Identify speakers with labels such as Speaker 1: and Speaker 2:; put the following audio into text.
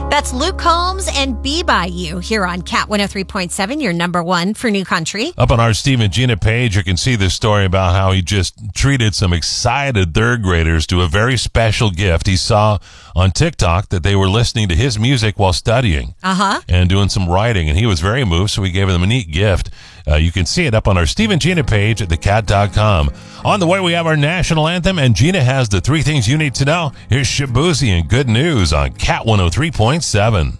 Speaker 1: That's Luke Combs and Be By You here on Cat 103.7, your number one for new country.
Speaker 2: Up on our Steve and Gina page, you can see this story about how he just treated some excited third graders to a very special gift. He saw on TikTok that they were listening to his music while studying and doing some writing, and he was very moved, so he gave them a neat gift. You can see it up on our Steve and Gina page at thecat.com. On the way, we have our national anthem, and Gina has the 3 things you need to know. Here's Shabuzi and Good News on Cat 103.7.